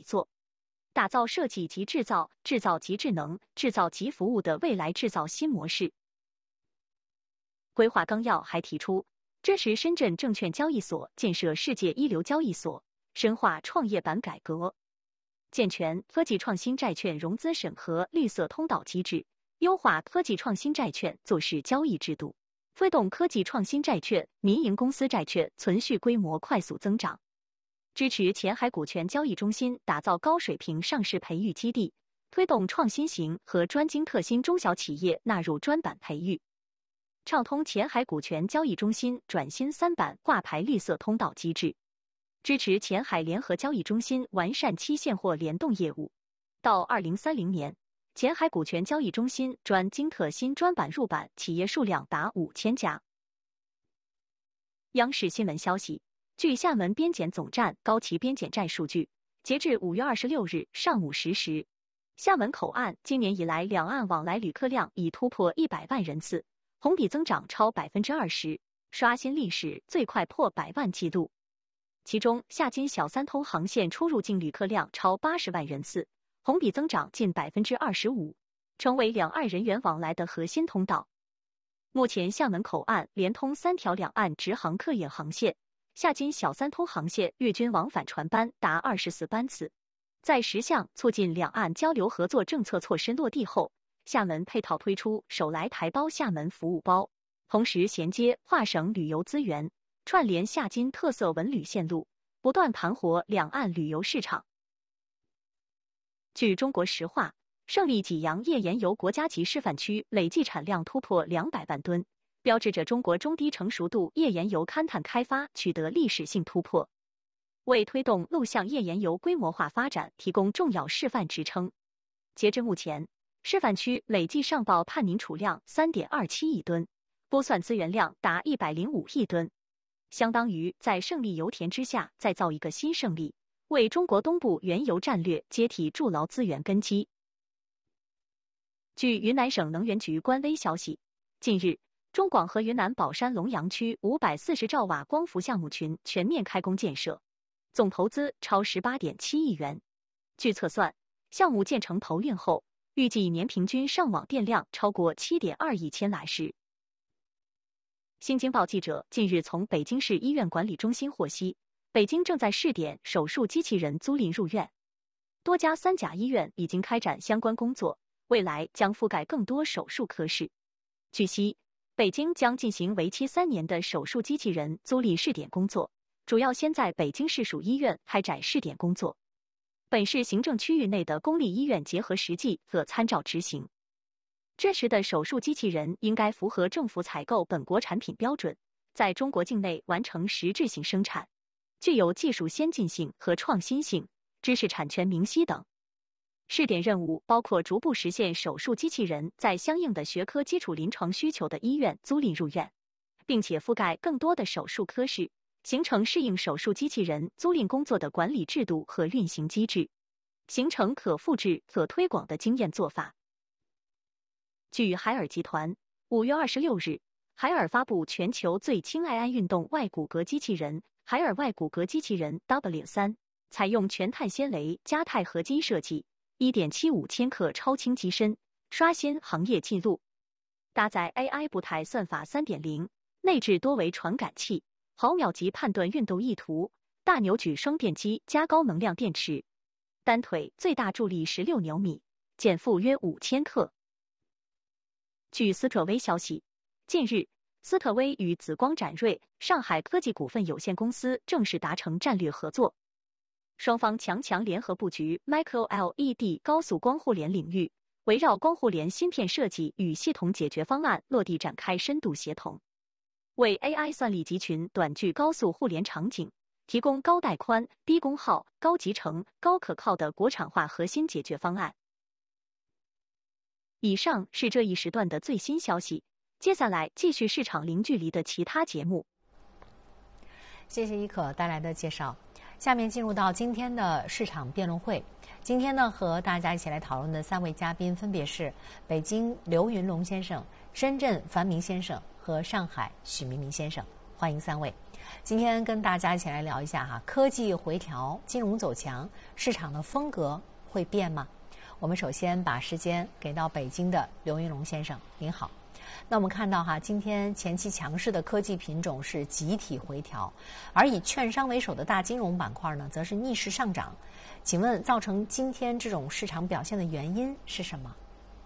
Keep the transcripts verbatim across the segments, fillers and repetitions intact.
作，打造设计及制造、制造及智能、制造及服务的未来制造新模式。规划纲要还提出，支持深圳证券交易所建设世界一流交易所，深化创业板改革，健全科技创新债券融资审核绿色通道机制，优化科技创新债券做市交易制度，推动科技创新债券、民营公司债券存续规模快速增长。支持前海股权交易中心打造高水平上市培育基地，推动创新型和专精特新中小企业纳入专板培育，畅通前海股权交易中心转新三板挂牌绿色通道机制，支持前海联合交易中心完善期现货联动业务。到二零三零年，前海股权交易中心专精特新专板入板企业数量达五千家。央视新闻消息，据厦门边检总站高崎边检站数据，截至五月二十六日上午十时，厦门口岸今年以来两岸往来旅客量已突破一百万人次，同比增长超百分之二十，刷新历史最快破百万纪录。其中，厦金小三通航线出入境旅客量超八十万人次，同比增长近百分之二十五，成为两岸人员往来的核心通道。目前，厦门口岸连通三条两岸直航客运航线。厦金小三通航线月均往返船班达二十四班次。在十项促进两岸交流合作政策措施落地后，厦门配套推出手来台胞厦门服务包，同时衔接跨省旅游资源，串联厦金特色文旅线路，不断盘活两岸旅游市场。据中国石化，胜利济阳页岩油国家级示范区累计产量突破两百万吨，标志着中国中低成熟度页岩油勘探开发取得历史性突破，为推动陆相页岩油规模化发展提供重要示范支撑。截至目前，示范区累计上报探明储量 三点二七亿吨，估算资源量达一百零五亿吨，相当于在胜利油田之下再造一个新胜利，为中国东部原油战略接替筑牢资源根基。据云南省能源局官微消息，近日，中广核云南保山龙阳区五百四十兆瓦光伏项目群全面开工建设，总投资超 十八点七亿元。据测算，项目建成投运后，预计年平均上网电量超过 七点二亿千瓦时。新京报记者近日从北京市医院管理中心获悉，北京正在试点手术机器人租赁入院，多家三甲医院已经开展相关工作，未来将覆盖更多手术科室。据悉，北京将进行为期三年的手术机器人租赁试点工作，主要先在北京市属医院开展试点工作，本市行政区域内的公立医院结合实际可参照执行。这时的手术机器人应该符合政府采购本国产品标准，在中国境内完成实质性生产，具有技术先进性和创新性，知识产权明晰等。试点任务包括逐步实现手术机器人在相应的学科基础临床需求的医院租赁入院，并且覆盖更多的手术科室，形成适应手术机器人租赁工作的管理制度和运行机制，形成可复制、可推广的经验做法。据海尔集团，五月二十六日，海尔发布全球最轻爱安运动外骨骼机器人海尔外骨骼机器人 W 三， 采用全碳纤维加钛合金设计，一点七五千克超轻机身，刷新行业纪录。搭载 A I 步态算法 三点零， 内置多维传感器，毫秒级判断运动意图，大扭矩双电机加高能量电池，单腿最大助力十六牛米，减负约五千克。据斯特威消息，近日，斯特威与紫光展锐上海科技股份有限公司正式达成战略合作，双方强强联合布局 Micro L E D 高速光互联领域，围绕光互联芯片设计与系统解决方案落地展开深度协同，为 A I 算力集群短距高速互联场景提供高带宽、低功耗、高集成、高可靠的国产化核心解决方案。以上是这一时段的最新消息，接下来继续市场零距离的其他节目。 谢谢伊可带来的介绍。下面进入到今天的市场辩论会。今天呢，和大家一起来讨论的三位嘉宾分别是北京刘云龙先生、深圳樊明先生和上海许明明先生。 欢迎三位。今天跟大家一起来聊一下哈，科技回调，金融走强，市场的风格会变吗？我们首先把时间给到北京的刘云龙先生，您好。那我们看到哈，今天前期强势的科技品种是集体回调，而以券商为首的大金融板块呢，则是逆势上涨。请问，造成今天这种市场表现的原因是什么？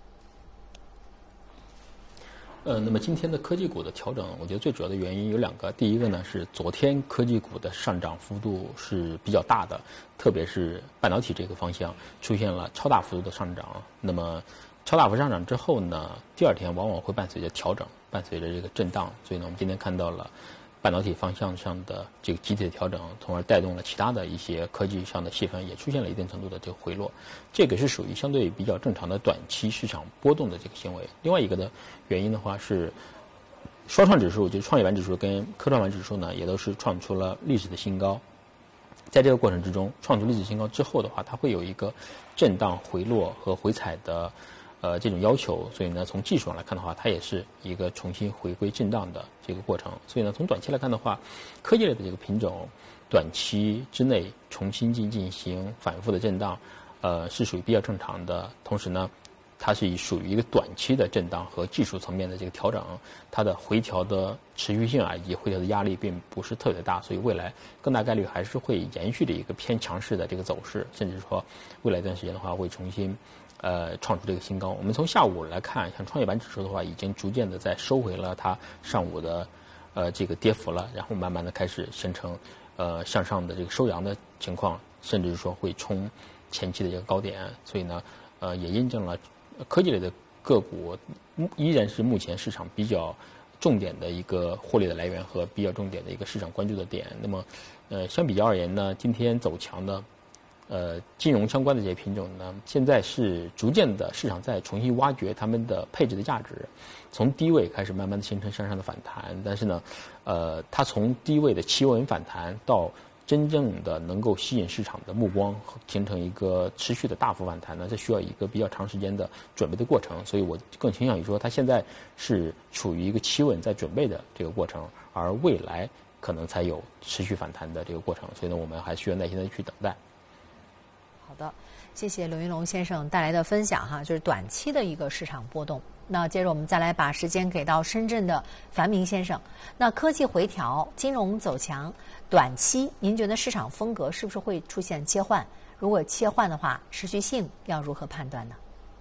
呃，那么今天的科技股的调整，我觉得最主要的原因有两个。第一个呢是昨天科技股的上涨幅度是比较大的，特别是半导体这个方向出现了超大幅度的上涨。那么超大幅上涨之后呢，第二天往往会伴随着调整，伴随着这个震荡。所以呢，我们今天看到了半导体方向上的这个集体的调整，从而带动了其他的一些科技上的细分也出现了一定程度的这个回落。这个是属于相对比较正常的短期市场波动的这个行为。另外一个的原因的话是，双创指数就是创业板指数跟科创板指数呢，也都是创出了历史的新高。在这个过程之中，创出历史新高之后的话，它会有一个震荡回落和回踩的呃这种要求，所以呢，从技术上来看的话，它也是一个重新回归震荡的这个过程。所以呢，从短期来看的话，科技类的这个品种短期之内重新进进行反复的震荡，呃，是属于比较正常的。同时呢，它是以属于一个短期的震荡和技术层面的这个调整，它的回调的持续性啊以及回调的压力并不是特别大，所以未来更大概率还是会延续的一个偏强势的这个走势，甚至说未来一段时间的话会重新呃创出这个新高。我们从下午来看，像创业板指数的话，已经逐渐的在收回了它上午的呃这个跌幅了，然后慢慢的开始形成呃向上的这个收阳的情况，甚至说会冲前期的这个高点。所以呢，呃也印证了科技类的个股依然是目前市场比较重点的一个获利的来源和比较重点的一个市场关注的点。那么，呃，相比较而言呢，今天走强的，呃，金融相关的这些品种呢，现在是逐渐的市场在重新挖掘它们的配置的价值，从低位开始慢慢的形成向上的反弹。但是呢，呃，它从低位的企稳反弹到真正的能够吸引市场的目光，形成一个持续的大幅反弹呢，这需要一个比较长时间的准备的过程。所以我更倾向于说，它现在是处于一个企稳在准备的这个过程，而未来可能才有持续反弹的这个过程。所以呢，我们还需要耐心的去等待。 好的，谢谢刘云龙先生带来的分享哈，就是短期的一个市场波动。那接着我们再来把时间给到深圳的樊明先生。那科技回调，金融走强，短期您觉得市场风格是不是会出现切换？如果切换的话，持续性要如何判断呢？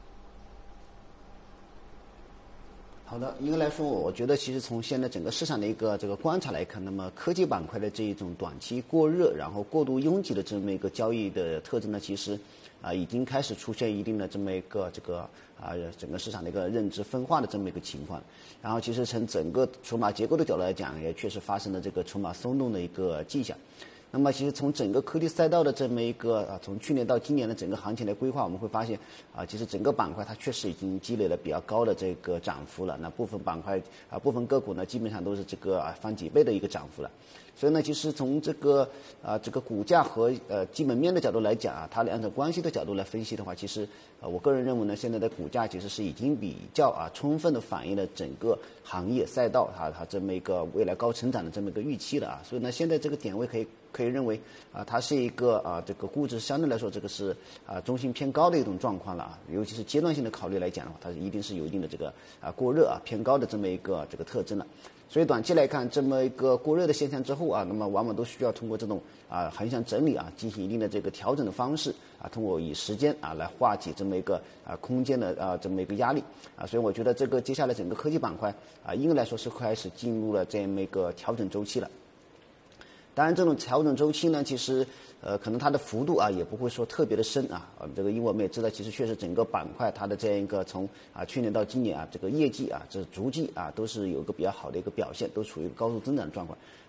好的，应该来说，我觉得其实从现在整个市场的一个这个观察来看，那么科技板块的这一种短期过热，然后过度拥挤的这么一个交易的特征呢，其实啊、呃、已经开始出现一定的这么一个这个啊、呃、整个市场的一个认知分化的这么一个情况。然后其实从整个筹码结构的角度来讲，也确实发生了这个筹码松动的一个迹象。那么，其实从整个科技赛道的这么一个啊，从去年到今年的整个行情的规划，我们会发现啊，其实整个板块它确实已经积累了比较高的这个涨幅了。那部分板块啊，部分个股呢，基本上都是这个啊翻几倍的一个涨幅了。所以呢，其实从这个啊这个股价和呃基本面的角度来讲啊，它两者关系的角度来分析的话，其实呃我个人认为呢，现在的股价其实是已经比较啊充分的反映了整个行业赛道它它这么一个未来高成长的这么一个预期了啊。所以呢，现在这个点位可以可以认为啊，它是一个啊这个估值相对来说这个是啊中性偏高的一种状况了啊。尤其是阶段性的考虑来讲的话，它一定是有一定的这个啊过热啊偏高的这么一个这个特征了。所以短期来看，这么一个过热的现象之后啊，那么往往都需要通过这种啊横向整理啊，进行一定的这个调整的方式啊，通过以时间啊来化解这么一个啊空间的啊这么一个压力啊。所以我觉得这个接下来整个科技板块啊，应该来说是开始进入了这么一个调整周期了。当然，这种调整周期呢，其实呃，可能它的幅度啊，也不会说特别的深啊。呃，这个因为我们也知道，其实确实整个板块它的这样一个从啊去年到今年啊，这个业绩啊，这逐季啊，都是有一个比较好的一个表现，都处于一个高速增长的状况。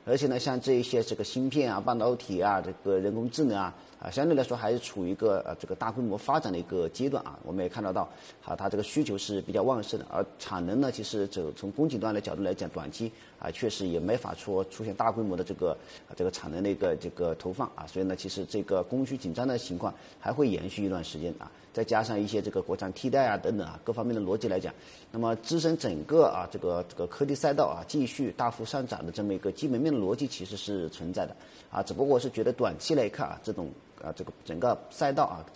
而且呢，像这一些这个芯片啊、半导体啊、这个人工智能啊。啊，相对来说还是处于一个呃这个大规模发展的一个阶段啊。我们也看得到，啊，它这个需求是比较旺盛的，而产能呢，其实这从供给端的角度来讲，短期啊确实也没法说出现大规模的这个啊这个产能的一个这个投放啊。所以呢，其实这个供需紧张的情况还会延续一段时间啊。再加上一些这个国产替代啊等等啊各方面的逻辑来讲，那么支撑整个啊这个这个科技赛道啊继续大幅上涨的这么一个基本面的逻辑其实是存在的啊。只不过我是觉得短期来看啊，这种啊这个整个赛道啊